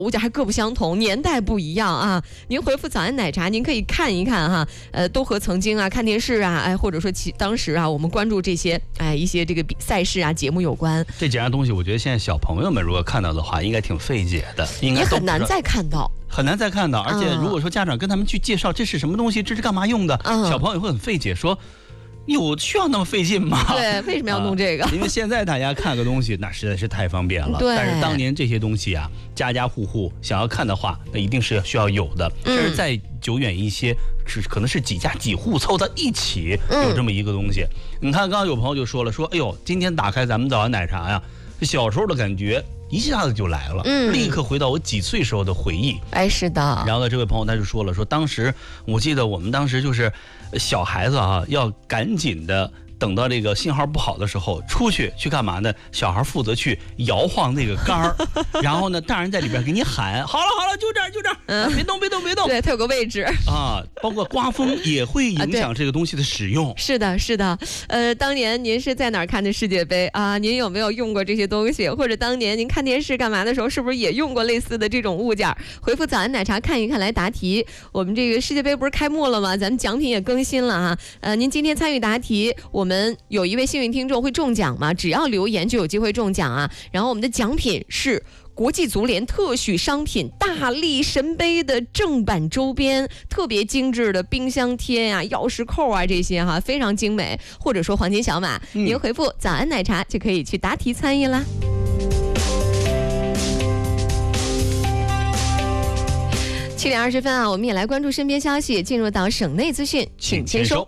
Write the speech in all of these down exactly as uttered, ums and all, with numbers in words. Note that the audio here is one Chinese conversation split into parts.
物件还各不相同，年代不一样啊。您回复早安奶茶，您可以看一看哈，呃，都和曾经啊看电视啊，哎，或者说其当时啊我们关注这些哎一些这个比赛事啊节目有关。 这几样东西，我觉得现在小朋友们如果看到的话，应该挺费解的，应该也很难再看到。 很难再看到，而且如果说家长跟他们去介绍这是什么东西，这是干嘛用的， 嗯、 小朋友会很费解，说有需要那么费劲吗？ 对，为什么要弄这个？ 啊、因为现在大家看个东西，那实在是太方便了。 对。 但是当年这些东西啊，家家户户想要看的话，那一定是需要有的。 嗯、 甚至再久远一些，是可能是几家几户凑到一起有这么一个东西。嗯、你看，刚刚有朋友就说了，说哎呦，今天打开咱们早安奶茶呀，小时候的感觉一下子就来了，嗯，立刻回到我几岁时候的回忆。 哎，是的。 然后呢，这位朋友他就说了，说当时我记得我们当时就是小孩子啊，要赶紧的等到这个信号不好的时候出去去干嘛呢？小孩负责去摇晃那个杆儿，然后呢，大人在里边给你喊，好了好了，就这儿就这儿，嗯、别动别动别动。 对，它有个位置啊，包括刮风也会影响这个东西的使用。啊、 是的，是的。呃，当年您是在哪儿看的世界杯啊？您有没有用过这些东西？或者当年您看电视干嘛的时候，是不是也用过类似的这种物件？回复早安奶茶看一看来答题。我们这个世界杯不是开幕了吗？咱们奖品也更新了啊。呃，您今天参与答题，我们。我们有一位幸运听众会中奖吗？只要留言就有机会中奖啊！然后我们的奖品是国际足联特许商品大力神杯的正版周边，特别精致的冰箱贴啊、钥匙扣啊这些哈、啊，非常精美。或者说黄金小马，嗯、您回复早安奶茶就可以去答题参与啦。七点二十分啊，我们也来关注身边消息，进入到省内资讯，请签收。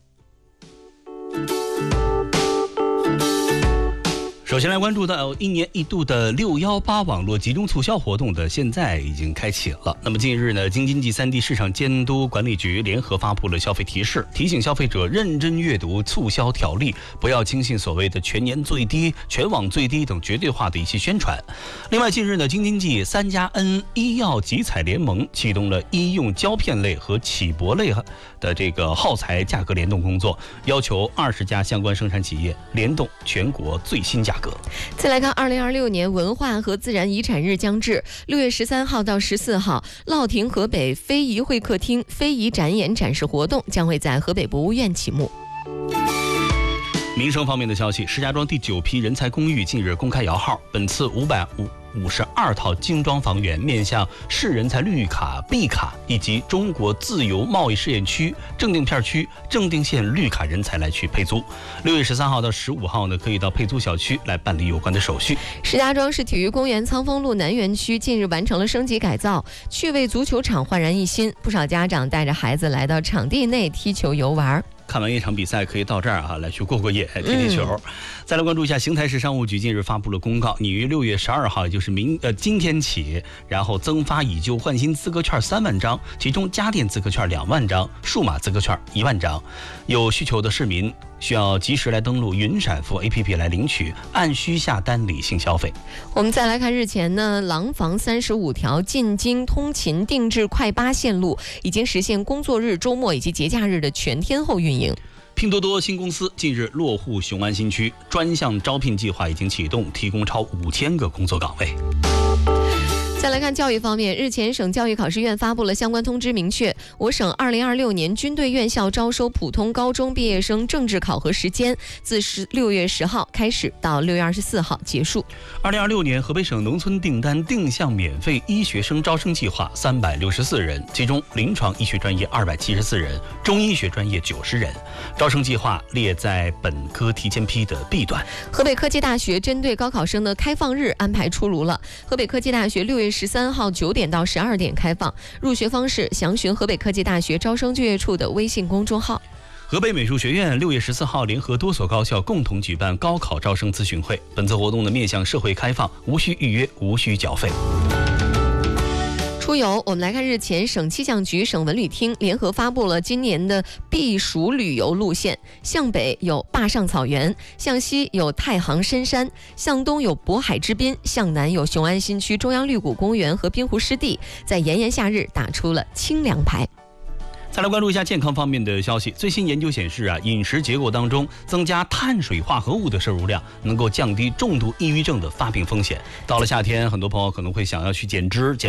首先来关注到一年一度的六一八网络集中促销活动的现在已经开启了。那么近日呢，京津冀三地市场监督管理局联合发布了消费提示，提醒消费者认真阅读促销条例，不要轻信所谓的全年最低、全网最低等绝对化的一些宣传。另外，近日呢，京津冀三家 N 医药集采联盟启动了医用胶片类和起搏类的这个耗材价格联动工作，要求二十家相关生产企业联动全国最新价格。 再来看二零二六年文化和自然遗产日将至，六月十三号到十四号，乐亭河北非遗会客厅非遗展演展示活动将会在河北博物院启幕。 民生方面的消息，石家庄第九批人才公寓近日公开摇号，本次五百五十二套精装房源面向市人才绿卡、B 卡以及中国自由贸易试验区、正定片区、正定县绿卡人才来去配租。六月十三号到十五号呢，可以到配租小区来办理有关的手续。 石家庄市体育公园苍丰路南园区近日完成了升级改造，趣味足球场焕然一新，不少家长带着孩子来到场地内踢球游玩。 看完一场比赛，可以到这儿啊来去过过夜、踢踢球。嗯、再来关注一下邢台市商务局近日发布了公告，拟于六月十二号，也就是明呃今天起，然后增发以旧换新资格券三万张，其中家电资格券两万张，数码资格券一万张。有需求的市民需要及时来登录云闪付 A P P 来领取，按需下单理性消费。 我们再来看日前呢，廊坊三十五条进京通勤定制快八线路已经实现工作日、周末以及节假日的全天候运营。 拼多多新公司近日落户雄安新区，专项招聘计划已经启动，提供超五千个工作岗位。 再来看教育方面，日前省教育考试院发布了相关通知，明确我省二零二六年军队院校招收普通高中毕业生政治考核时间自六月十号开始到六月二十四号结束。 二零二六年河北省农村订单定向免费医学生招生计划三百六十四人，其中临床医学专业二百七十四人，中医学专业九十人。招生计划列在本科提前批的 B 段。 河北科技大学针对高考生的开放日安排出炉了，河北科技大学六月十三号九点到十二点开放，入学方式详询河北科技大学招生就业处的微信公众号。 河北美术学院六月十四号联合多所高校共同举办高考招生咨询会，本次活动的面向社会开放，无需预约，无需缴费。 出游，我们来看日前省气象局、省文旅厅联合发布了今年的避暑旅游路线，向北有坝上草原，向西有太行深山，向东有渤海之滨，向南有雄安新区中央绿谷公园和滨湖湿地，在炎炎夏日打出了清凉牌。 再来关注一下健康方面的消息。最新研究显示啊，饮食结构当中增加碳水化合物的摄入量，能够降低重度抑郁症的发病风险。到了夏天，很多朋友可能会想要去减脂。减